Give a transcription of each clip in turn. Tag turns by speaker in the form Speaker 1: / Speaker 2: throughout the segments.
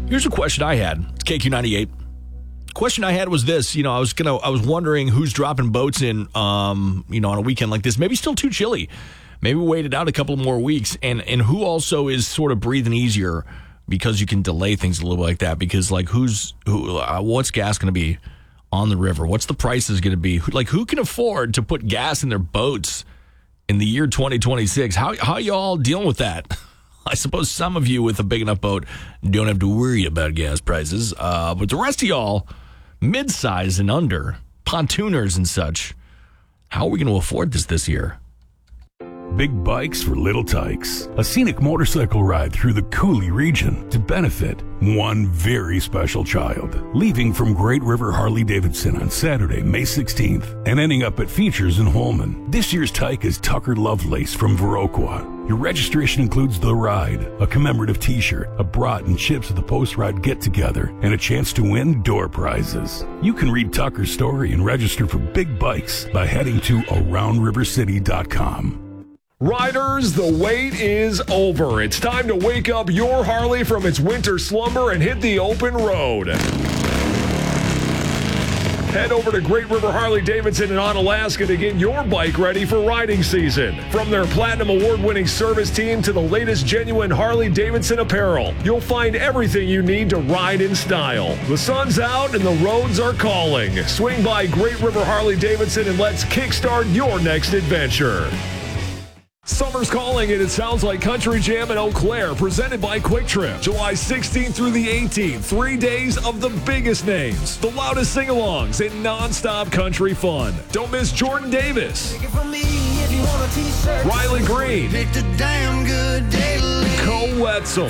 Speaker 1: Here's a question I had. It's KQ98. Question I had was this. I was wondering who's dropping boats in, on a weekend like this. Maybe still too chilly. Maybe wait it out a couple more weeks. And who also is sort of breathing easier because you can delay things a little bit like that. Because what's gas going to be on the river? What's the prices going to be? Who can afford to put gas in their boats in the year 2026? How y'all dealing with that? I suppose some of you with a big enough boat don't have to worry about gas prices. But the rest of y'all, mid-size and under, pontooners and such, how are we going to afford this year?
Speaker 2: Big Bikes for Little Tykes. A scenic motorcycle ride through the Coulee region to benefit one very special child. Leaving from Great River Harley-Davidson on Saturday, May 16th, and ending up at Features in Holman. This year's Tyke is Tucker Lovelace from Viroqua. Your registration includes the ride, a commemorative t-shirt, a brat and chips at the post-ride get-together, and a chance to win door prizes. You can read Tucker's story and register for Big Bikes by heading to AroundRiverCity.com.
Speaker 3: Riders, the wait is over. It's time to wake up your Harley from its winter slumber and hit the open road. Head over to Great River Harley-Davidson in Onalaska to get your bike ready for riding season. From their Platinum Award-winning service team to the latest genuine Harley-Davidson apparel, you'll find everything you need to ride in style. The sun's out and the roads are calling. Swing by Great River Harley-Davidson and let's kickstart your next adventure. Summer's calling and it sounds like Country Jam in Eau Claire, presented by Quick Trip. July 16th through the 18th, 3 days of the biggest names, the loudest sing-alongs, and non-stop country fun. Don't miss Jordan Davis, Riley Green, Cole Wetzel.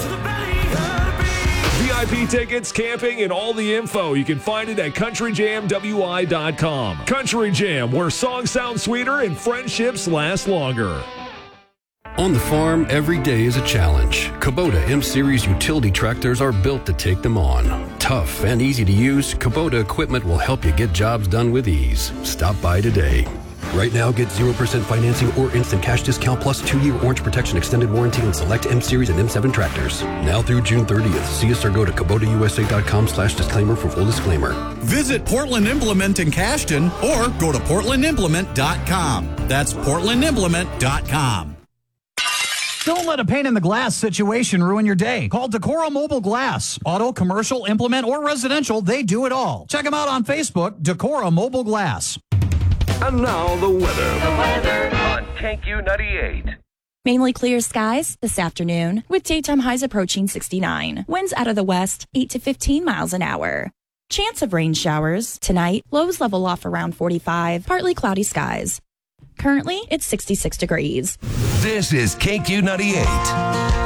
Speaker 3: VIP tickets, camping, and all the info. You can find it at CountryJamWI.com. Country Jam, where songs sound sweeter and friendships last longer.
Speaker 4: On the farm, every day is a challenge. Kubota M-Series utility tractors are built to take them on. Tough and easy to use, Kubota equipment will help you get jobs done with ease. Stop by today. Right now, get 0% financing or instant cash discount plus 2-year Orange Protection extended warranty on select M-Series and M7 tractors. Now through June 30th. See us or go to KubotaUSA.com/disclaimer for full disclaimer.
Speaker 5: Visit Portland Implement in Cashton or go to PortlandImplement.com. That's PortlandImplement.com.
Speaker 6: Don't let a pane in the glass situation ruin your day. Call Decora Mobile Glass. Auto, commercial, implement, or residential, they do it all. Check them out on Facebook, Decora Mobile Glass.
Speaker 3: And now the weather.
Speaker 7: The weather on KQ98.
Speaker 8: Mainly clear skies this afternoon with daytime highs approaching 69. Winds out of the west 8 to 15 miles an hour. Chance of rain showers tonight. Lows level off around 45. Partly cloudy skies. Currently, it's 66 degrees.
Speaker 7: This is KQ98.